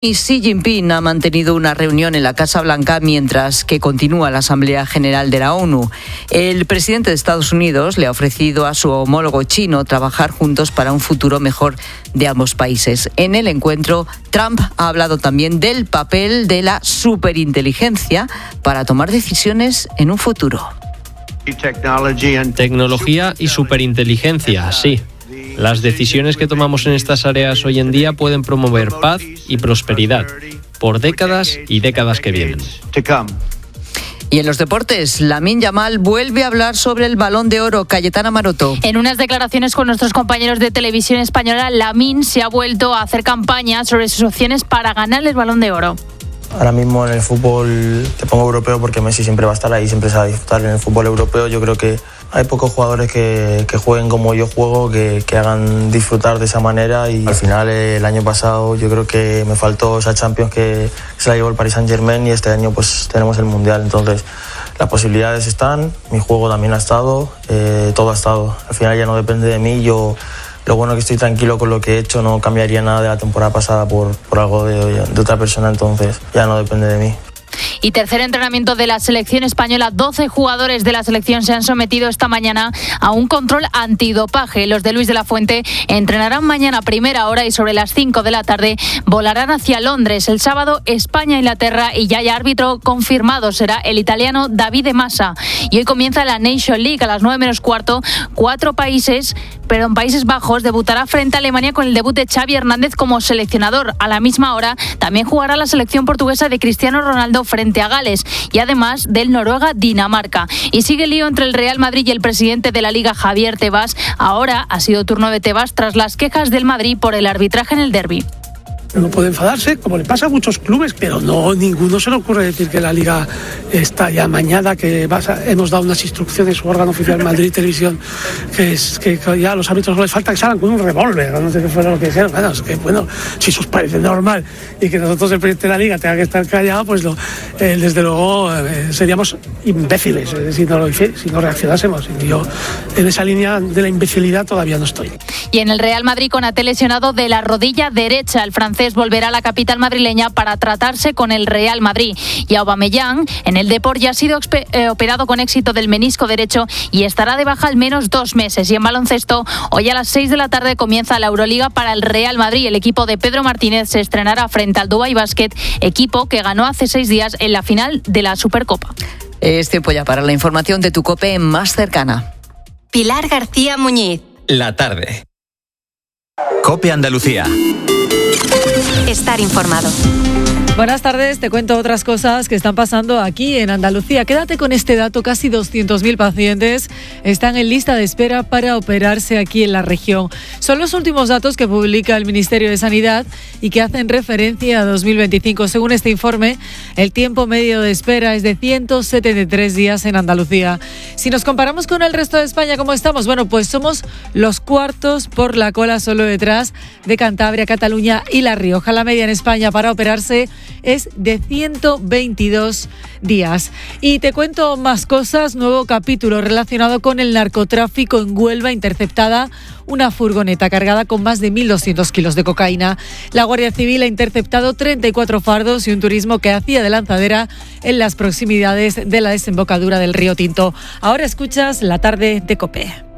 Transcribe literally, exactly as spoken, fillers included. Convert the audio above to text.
Y Xi Jinping ha mantenido una reunión en la Casa Blanca mientras que continúa la Asamblea General de la ONU. El presidente de Estados Unidos le ha ofrecido a su homólogo chino trabajar juntos para un futuro mejor de ambos países. En el encuentro, Trump ha hablado también del papel de la superinteligencia para tomar decisiones en un futuro. Tecnología y superinteligencia, sí. Las decisiones que tomamos en estas áreas hoy en día pueden promover paz y prosperidad por décadas y décadas que vienen. Y en los deportes, Lamine Yamal vuelve a hablar sobre el Balón de Oro. Cayetana Maroto. En unas declaraciones con nuestros compañeros de televisión española, Lamine se ha vuelto a hacer campaña sobre sus opciones para ganar el Balón de Oro. Ahora mismo en el fútbol te pongo europeo porque Messi siempre va a estar ahí, siempre se va a disfrutar. En el fútbol europeo yo creo que hay pocos jugadores que, que jueguen como yo juego, que, que hagan disfrutar de esa manera, y al final el año pasado yo creo que me faltó esa Champions que se la llevó el Paris Saint-Germain, y este año pues tenemos el Mundial. Entonces las posibilidades están, mi juego también ha estado, eh, todo ha estado. Al final ya no depende de mí. Yo Lo bueno es que estoy tranquilo con lo que he hecho, no cambiaría nada de la temporada pasada por, por algo de, de otra persona, entonces ya no depende de mí. Y tercer entrenamiento de la selección española. doce jugadores de la selección se han sometido esta mañana a un control antidopaje. Los de Luis de la Fuente entrenarán mañana a primera hora y sobre las cinco de la tarde volarán hacia Londres. El sábado España-Inglaterra y ya hay árbitro confirmado. Será el italiano Davide Massa. Y hoy comienza la Nation League a las nueve menos cuarto. Cuatro países, pero en Países Bajos debutará frente a Alemania con el debut de Xavi Hernández como seleccionador. A la misma hora también jugará la selección portuguesa de Cristiano Ronaldo frente a Gales, y además del Noruega-Dinamarca. Y sigue el lío entre el Real Madrid y el presidente de la Liga, Javier Tebas. Ahora ha sido turno de Tebas tras las quejas del Madrid por el arbitraje en el derbi. No puede enfadarse, como le pasa a muchos clubes, pero no, ninguno se le ocurre decir que la Liga está ya amañada, que vas a, hemos dado unas instrucciones, su órgano oficial Madrid Televisión, que es que ya a los árbitros no les falta que salgan con un revólver, no sé qué fuera lo que dijeron. Bueno, es que bueno, si eso os parece normal y que nosotros, el presidente de la Liga, tenga que estar callado, pues lo, eh, desde luego eh, seríamos imbéciles eh, si, no lo, si no reaccionásemos. Y yo en esa línea de la imbecilidad todavía no estoy. Y en el Real Madrid, Konaté lesionado de la rodilla derecha, el francés volverá a la capital madrileña para tratarse con el Real Madrid. Y Aubameyang en el Depor ya ha sido expe- eh, operado con éxito del menisco derecho y estará de baja al menos dos meses. Y en baloncesto, hoy a las seis de la tarde comienza la Euroliga para el Real Madrid. El equipo de Pedro Martínez se estrenará frente al Dubai Basket, equipo que ganó hace seis días en la final de la Supercopa. Es tiempo ya para la información de tu COPE más cercana. Pilar García Muñiz. La tarde. COPE Andalucía. Estar informado. Buenas tardes, te cuento otras cosas que están pasando aquí en Andalucía. Quédate con este dato, casi doscientos mil pacientes están en lista de espera para operarse aquí en la región. Son los últimos datos que publica el Ministerio de Sanidad y que hacen referencia a dos mil veinticinco. Según este informe, el tiempo medio de espera es de ciento setenta y tres días en Andalucía. Si nos comparamos con el resto de España, ¿cómo estamos? Bueno, pues somos los cuartos por la cola, solo detrás de Cantabria, Cataluña y La Rioja. La media en España para operarse es de ciento veintidós días. Y te cuento más cosas. Nuevo capítulo relacionado con el narcotráfico en Huelva. Interceptada una furgoneta cargada con más de mil doscientos kilos de cocaína. La Guardia Civil ha interceptado treinta y cuatro fardos y un turismo que hacía de lanzadera en las proximidades de la desembocadura del río Tinto. Ahora escuchas La Tarde de COPE.